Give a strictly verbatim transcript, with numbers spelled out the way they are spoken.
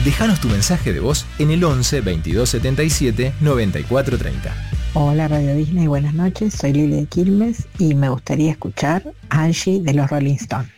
Déjanos tu mensaje de voz en el once veintidós setenta y siete noventa y cuatro treinta. Hola Radio Disney, buenas noches, soy Lili de Quilmes y me gustaría escuchar Angie de los Rolling Stones.